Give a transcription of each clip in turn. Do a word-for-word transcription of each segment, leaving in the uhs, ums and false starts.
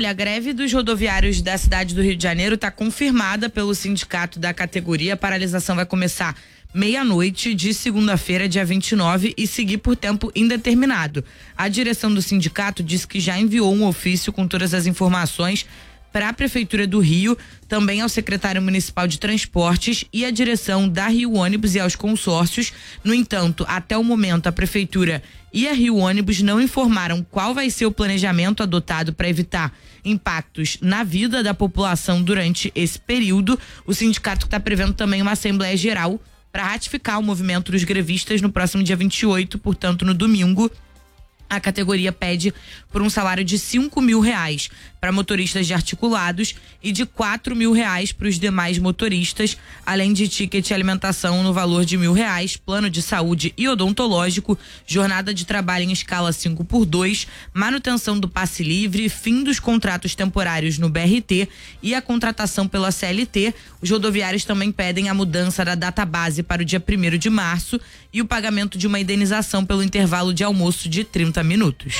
olha, a greve dos rodoviários da cidade do Rio de Janeiro está confirmada pelo sindicato da categoria. A paralisação vai começar meia-noite de segunda-feira, dia vinte e nove, e seguir por tempo indeterminado. A direção do sindicato disse que já enviou um ofício com todas as informações para a Prefeitura do Rio, também ao secretário municipal de transportes e à direção da Rio Ônibus e aos consórcios. No entanto, até o momento, a Prefeitura e a Rio Ônibus não informaram qual vai ser o planejamento adotado para evitar impactos na vida da população durante esse período. O sindicato está prevendo também uma Assembleia Geral para ratificar o movimento dos grevistas no próximo dia vinte e oito, portanto, no domingo. A categoria pede por um salário de cinco mil reais para motoristas de articulados e de quatro mil reais para os demais motoristas, além de ticket e alimentação no valor de mil reais, plano de saúde e odontológico, jornada de trabalho em escala cinco por dois, manutenção do passe livre, fim dos contratos temporários no B R T e a contratação pela C L T. Os rodoviários também pedem a mudança da data base para o dia primeiro de março e o pagamento de uma indenização pelo intervalo de almoço de trinta minutos.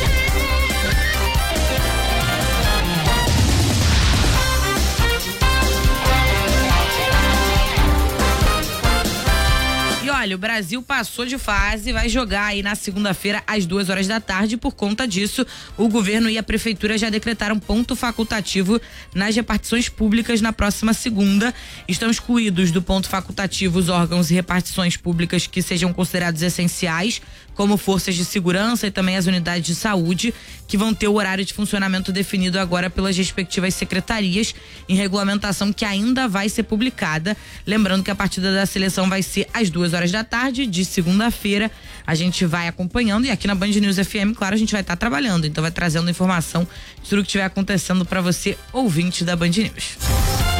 E olha, o Brasil passou de fase e vai jogar aí na segunda-feira às duas horas da tarde. Por conta disso, o governo e a prefeitura já decretaram ponto facultativo nas repartições públicas na próxima segunda. Estão excluídos do ponto facultativo os órgãos e repartições públicas que sejam considerados essenciais, como forças de segurança e também as unidades de saúde, que vão ter o horário de funcionamento definido agora pelas respectivas secretarias, em regulamentação que ainda vai ser publicada. Lembrando que a partida da seleção vai ser às duas horas da tarde de segunda-feira. A gente vai acompanhando e aqui na Band News F M, claro, a gente vai estar tá trabalhando, então vai trazendo informação de tudo que estiver acontecendo para você, ouvinte da Band News.